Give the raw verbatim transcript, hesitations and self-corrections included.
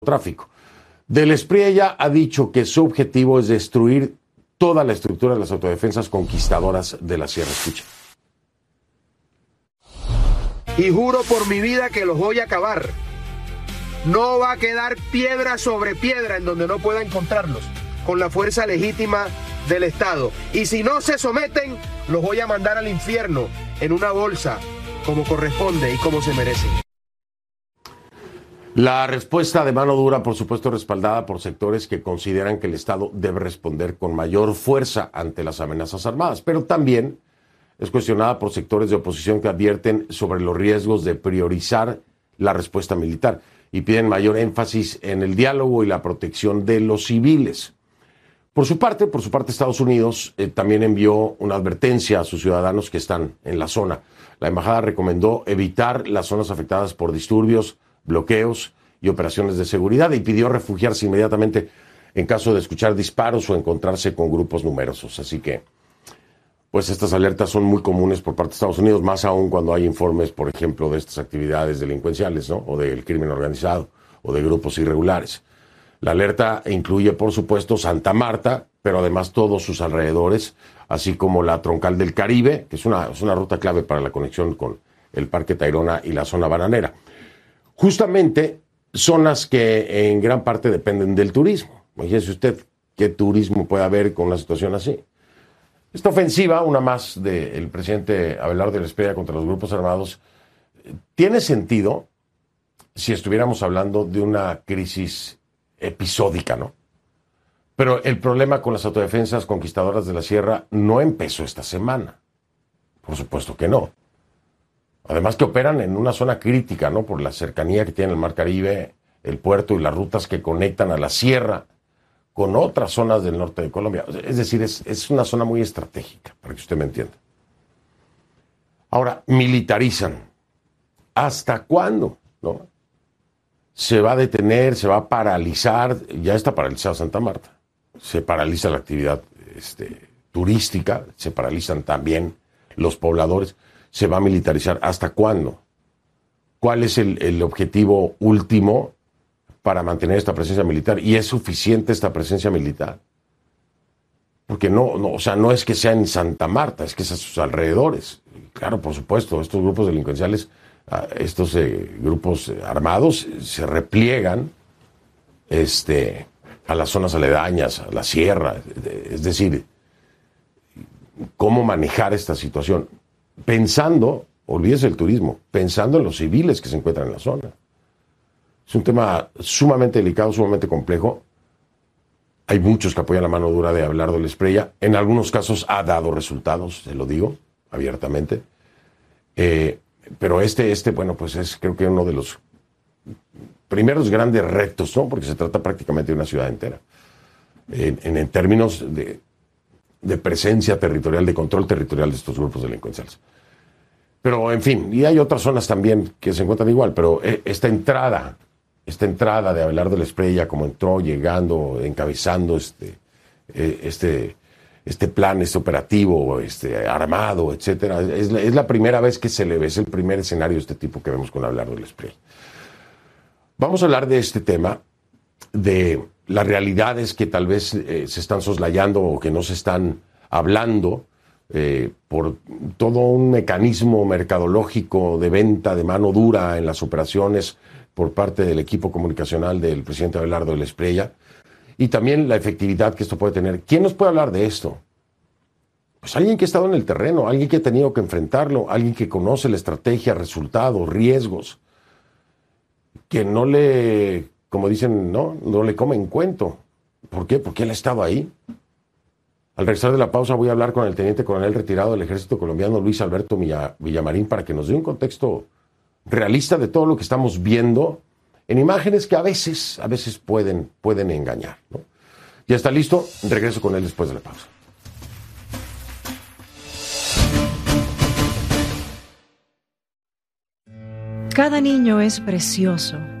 narcotráfico. Del Espriella ha dicho que su objetivo es destruir toda la estructura de las autodefensas conquistadoras de la Sierra. Escucha. Y juro por mi vida que los voy a acabar. No va a quedar piedra sobre piedra en donde no pueda encontrarlos con la fuerza legítima del Estado. Y si no se someten, los voy a mandar al infierno en una bolsa, como corresponde y como se merece. La respuesta de mano dura, por supuesto, respaldada por sectores que consideran que el Estado debe responder con mayor fuerza ante las amenazas armadas, pero también es cuestionada por sectores de oposición que advierten sobre los riesgos de priorizar la respuesta militar y piden mayor énfasis en el diálogo y la protección de los civiles. Por su parte, por su parte, Estados Unidos eh, también envió una advertencia a sus ciudadanos que están en la zona. La embajada recomendó evitar las zonas afectadas por disturbios, bloqueos y operaciones de seguridad y pidió refugiarse inmediatamente en caso de escuchar disparos o encontrarse con grupos numerosos. Así que, pues estas alertas son muy comunes por parte de Estados Unidos, más aún cuando hay informes, por ejemplo, de estas actividades delincuenciales, ¿no? O del crimen organizado o de grupos irregulares. La alerta incluye, por supuesto, Santa Marta, pero además todos sus alrededores, así como la Troncal del Caribe, que es una, es una ruta clave para la conexión con el Parque Tayrona y la zona bananera. Justamente zonas que en gran parte dependen del turismo. Imagínese usted qué turismo puede haber con una situación así. Esta ofensiva, una más del presidente Abelardo del Espriella contra los grupos armados, tiene sentido si estuviéramos hablando de una crisis episódica, ¿no? Pero el problema con las autodefensas conquistadoras de la Sierra no empezó esta semana. Por supuesto que no. Además que operan en una zona crítica, ¿no? Por la cercanía que tiene el Mar Caribe, el puerto y las rutas que conectan a la sierra con otras zonas del norte de Colombia. Es decir, es, es una zona muy estratégica, para que usted me entienda. Ahora, militarizan. ¿Hasta cuándo? ¿No? Se va a detener, se va a paralizar, ya está paralizada Santa Marta. Se paraliza la actividad este, turística, se paralizan también los pobladores. Se va a militarizar. ¿Hasta cuándo? ¿Cuál es el, el objetivo último para mantener esta presencia militar? ¿Y es suficiente esta presencia militar? Porque no, no, o sea, no es que sea en Santa Marta, es que es a sus alrededores. Claro, por supuesto, estos grupos delincuenciales, estos eh, grupos armados se repliegan este, a las zonas aledañas, a la sierra. Es decir, ¿cómo manejar esta situación? Pensando, olvídese el turismo, pensando en los civiles que se encuentran en la zona. Es un tema sumamente delicado, sumamente complejo. Hay muchos que apoyan la mano dura de Abelardo del Espriella. En algunos casos ha dado resultados, se lo digo abiertamente. Eh, pero este, este, bueno, pues es creo que uno de los primeros grandes retos, ¿no? Porque se trata prácticamente de una ciudad entera. En, en, en términos de... de presencia territorial, de control territorial de estos grupos delincuenciales. Pero, en fin, y hay otras zonas también que se encuentran igual, pero esta entrada, esta entrada de Abelardo del Espriella, como entró llegando, encabezando este, este, este plan, este operativo, este armado, etcétera, es la, es la primera vez que se le ve, es el primer escenario de este tipo que vemos con Abelardo del Espriella. Vamos a hablar de este tema, de las realidades que tal vez eh, se están soslayando o que no se están hablando eh, por todo un mecanismo mercadológico de venta de mano dura en las operaciones por parte del equipo comunicacional del presidente Abelardo del Espriella y también la efectividad que esto puede tener. ¿Quién nos puede hablar de esto? Pues alguien que ha estado en el terreno, alguien que ha tenido que enfrentarlo, alguien que conoce la estrategia, resultados, riesgos, que no le... como dicen, no, no le comen cuento. ¿Por qué? Porque él ha estado ahí. Al regresar de la pausa voy a hablar con el teniente coronel retirado del ejército colombiano, Luis Alberto Villamarín, para que nos dé un contexto realista de todo lo que estamos viendo en imágenes que a veces, a veces pueden, pueden engañar, ¿no? Ya está listo, regreso con él después de la pausa. Cada niño es precioso.